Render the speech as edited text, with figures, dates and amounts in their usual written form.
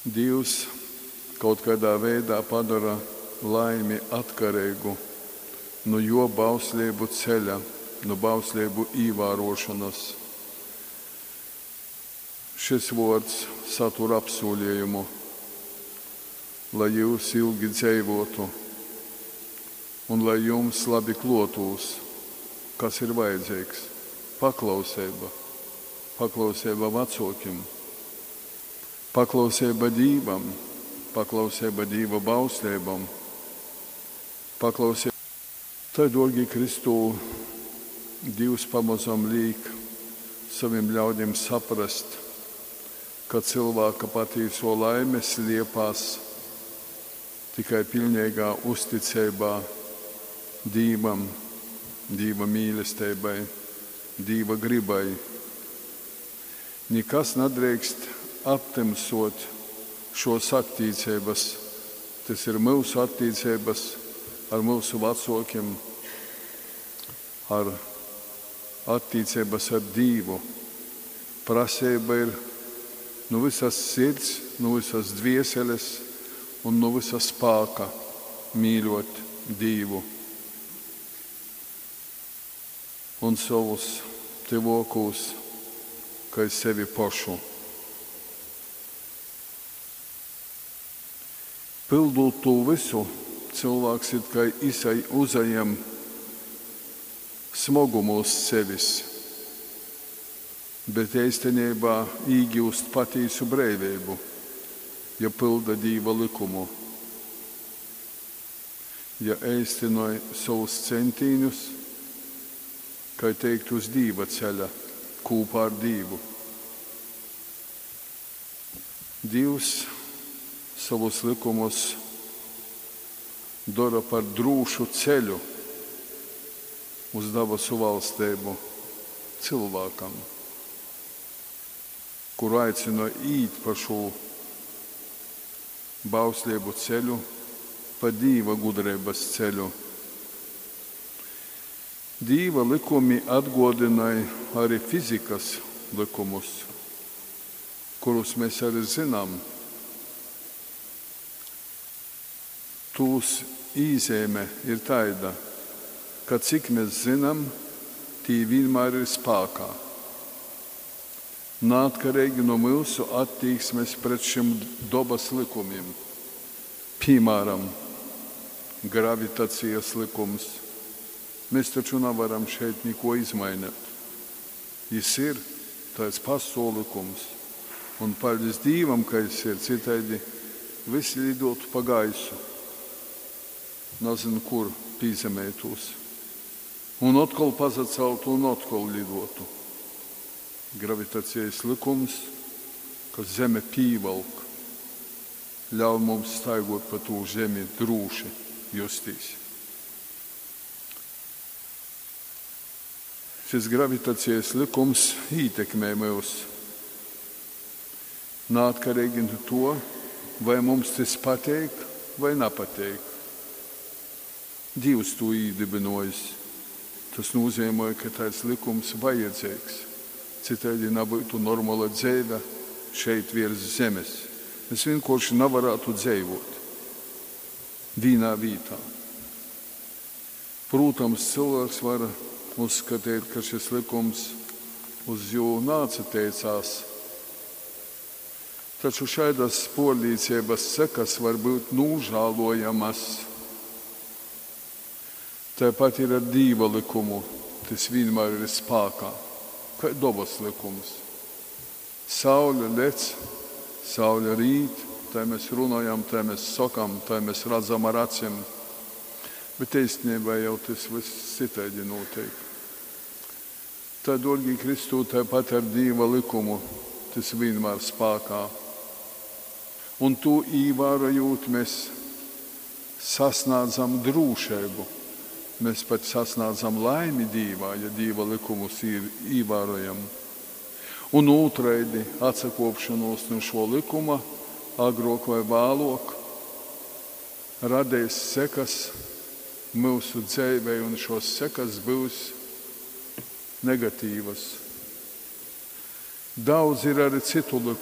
Dievs kaut kādā veidā padara laimi atkarīgu no jo bauslību ceļa, no bauslību ievērošanas. Šis vārds satur apsolījumu, lai jūs ilgi dzīvotu un lai jums labi klotos, kas ir vajadzīgs. Paklausība, paklausība vecākiem, paklausība Dievam, paklausība Dieva bauslībām, paklausība. Tad, dārgie Kristū, Dievs pamazām liek saviem ļaudīm saprast, ka cilvēka patieso laime slēpās tikai pilnīgā uzticībā Dievam, Dieva mīlestībai, Dieva gribai. Nekas nedrīkst aptumsot šos attiecības. Tas ir mūsu attiecības ar mūsu vecākiem, ar attiecības ar Dievu. Prasība ir no visas sirds, no visas dvieseles un no visas spēka mīļot Dievu un savus tuvākos kā sevi pašu. Pildot to visu, cilvēks it kā uzajam smagumos sevis, bet īstenībā iegūst patiesu brīvību, ja pilda Dieva likumu, ja īstenoja savus centienus, kā teikt, uz Dieva ceļa, kopā ar Dievu. Dievs savus likumus dara par drošu ceļu uz dabasu valstību cilvēkam, kur aicina īt pa šo bauslību ceļu, pa Dieva gudrības ceļu. Dieva likumi atgādināja arī fizikas likumus, kurus mēs arī zinām. Tūs īzīme ir tāda, ka cik mēs zinām, tī vienmēr ir spēkā. Neatkarīgi no mūsu attieksmes pret šiem dabas likumiem. Piemēram, gravitācijas likums. Mēs taču nevaram šeit neko izmainīt. Jis ir tāds pasaules likums. Un paldies Dievam, ka jis ir, citādi visi lidotu pa gaisu. Nezinu, kur pīzemētos. Un atkal pazaceltu un atkal lidotu. Gravitācijas likums, kas zeme pīvalk, ļauj mums staigot pa to zemi droši justīs. Šis gravitācijas likums ietekmē mūs. Neatkarīgi no to, vai mums tas patīk vai nepatīk. Dievs to iedibinojis. Tas nozīmē, ka tāds likums vajadzīgs. Citādi nebūtu normāla dzīve šeit virs zemes. Mēs vienkārši nevarētu dzīvot vienā vietā. Protams, cilvēks var uzskatīt, ka šis likums uz jū neatteicās. Taču šādas pārliecības sekas var būt nožēlojamas. Tāpat ir ar Dieva likumu. Tas vienmēr ir spēkā. Kā dabas likums. Saule lec, saule rīt, tā mēs runājam, tā mēs sakam, tā mēs redzam ar acīm. Bet īstenībā jau tas viss citādi notiek. Tā, dārgie Kristū, tāpat ar Dieva likumu, tas vienmēr spēkā. Un to ievērojot, mēs sasniedzam drošību. Mēs pat sasniedzam laimi Dievā, ja Dieva likumus ievērojam. Un otrādi atsakopšanos no šo likuma, agrāk vai vēlāk, radīs sekas mūsu dzīvē, un šos sekas būs negatīvas. Daudz ir arī citu likumu.